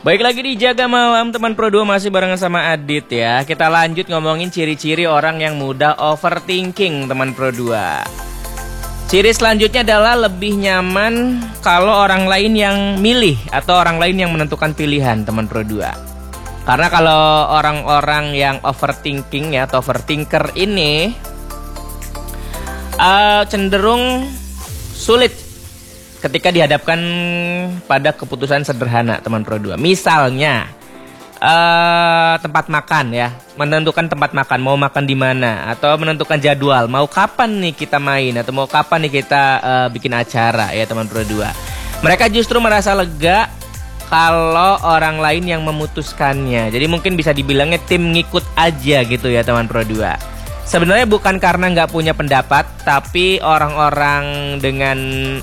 Baik lagi di Jaga Malam teman Pro 2 masih barengan sama Adit ya. Kita lanjut ngomongin ciri-ciri orang yang mudah overthinking teman Pro 2. Ciri selanjutnya adalah lebih nyaman kalau orang lain yang milih atau orang lain yang menentukan pilihan teman Pro 2. Karena kalau orang-orang yang overthinking ya atau overthinker ini cenderung sulit ketika dihadapkan pada keputusan sederhana teman Pro 2. Misalnya tempat makan ya, menentukan tempat makan, mau makan di mana, atau menentukan jadwal, mau kapan nih kita main atau mau kapan nih kita bikin acara ya teman Pro 2. Mereka justru merasa lega kalau orang lain yang memutuskannya. Jadi mungkin bisa dibilangnya tim ngikut aja gitu ya teman Pro 2. Sebenarnya bukan karena nggak punya pendapat, tapi orang-orang dengan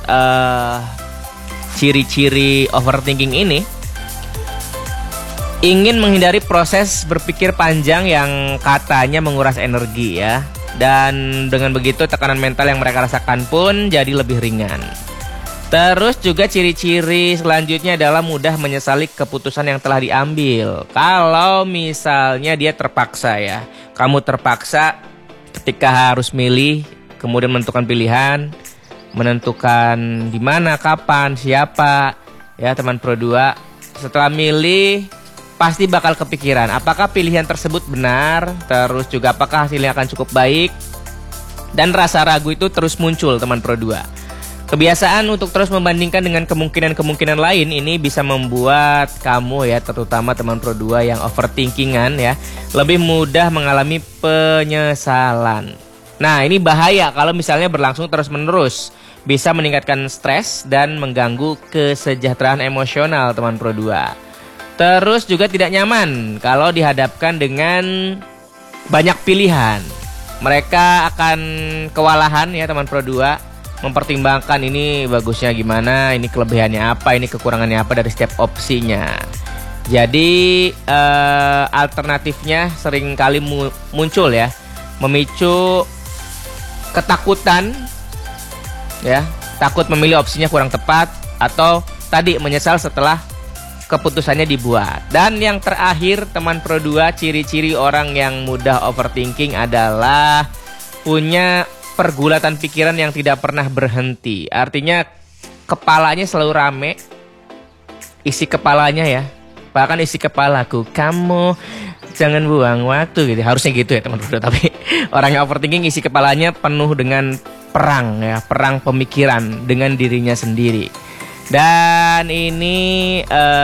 ciri-ciri overthinking ini ingin menghindari proses berpikir panjang yang katanya menguras energi ya. Dan dengan begitu tekanan mental yang mereka rasakan pun jadi lebih ringan. Terus juga ciri-ciri selanjutnya adalah mudah menyesali keputusan yang telah diambil. Kalau misalnya dia terpaksa ya, kamu terpaksa ketika harus milih, kemudian menentukan pilihan, menentukan di mana, kapan, siapa, ya teman Pro 2. Setelah milih, pasti bakal kepikiran apakah pilihan tersebut benar, terus juga apakah hasilnya akan cukup baik, dan rasa ragu itu terus muncul teman Pro 2. Kebiasaan untuk terus membandingkan dengan kemungkinan-kemungkinan lain ini bisa membuat kamu ya, terutama teman Pro 2 yang overthinkingan ya, lebih mudah mengalami penyesalan. Nah, ini bahaya kalau misalnya berlangsung terus-menerus. Bisa meningkatkan stres dan mengganggu kesejahteraan emosional teman Pro 2. Terus juga tidak nyaman kalau dihadapkan dengan banyak pilihan. Mereka akan kewalahan ya teman Pro 2. Mempertimbangkan ini bagusnya gimana, ini kelebihannya apa, ini kekurangannya apa dari setiap opsinya. Jadi alternatifnya sering kali muncul ya, memicu ketakutan ya, takut memilih opsinya kurang tepat, atau tadi menyesal setelah keputusannya dibuat. Dan yang terakhir teman Pro 2, ciri-ciri orang yang mudah overthinking adalah punya pergulatan pikiran yang tidak pernah berhenti. Artinya kepalanya selalu rame. Isi kepalanya ya, bahkan isi kepalaku, kamu jangan buang waktu gitu. Harusnya gitu ya teman-teman. Tapi orang yang overthinking isi kepalanya penuh dengan perang ya, perang pemikiran dengan dirinya sendiri. Dan ini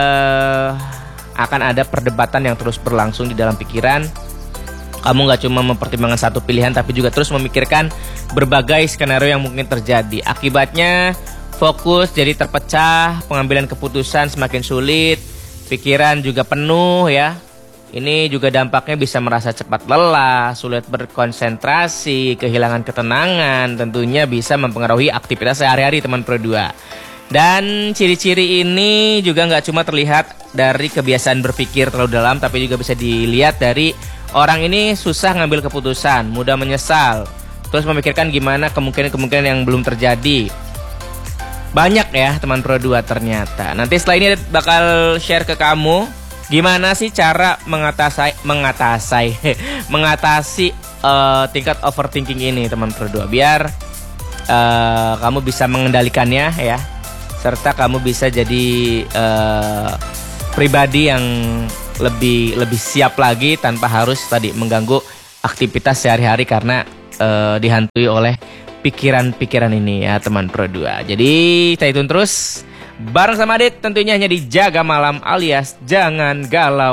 akan ada perdebatan yang terus berlangsung di dalam pikiran. Kamu gak cuma mempertimbangkan satu pilihan, tapi juga terus memikirkan berbagai skenario yang mungkin terjadi. Akibatnya fokus jadi terpecah, pengambilan keputusan semakin sulit, pikiran juga penuh ya. Ini juga dampaknya bisa merasa cepat lelah, sulit berkonsentrasi, kehilangan ketenangan. Tentunya bisa mempengaruhi aktivitas sehari-hari teman Pro 2. Dan ciri-ciri ini juga gak cuma terlihat dari kebiasaan berpikir terlalu dalam, tapi juga bisa dilihat dari orang ini susah ngambil keputusan, mudah menyesal, terus memikirkan gimana kemungkinan-kemungkinan yang belum terjadi. Banyak ya teman Pro 2 ternyata. Nanti setelah ini bakal share ke kamu gimana sih cara mengatasi tingkat overthinking ini teman Pro 2, biar kamu bisa mengendalikannya ya, serta kamu bisa jadi pribadi yang lebih siap lagi tanpa harus tadi mengganggu aktivitas sehari-hari karena dihantui oleh pikiran-pikiran ini ya teman Pro 2. Jadi stay tune terus bareng sama Adit, tentunya hanya di Jaga Malam alias Jangan Galau.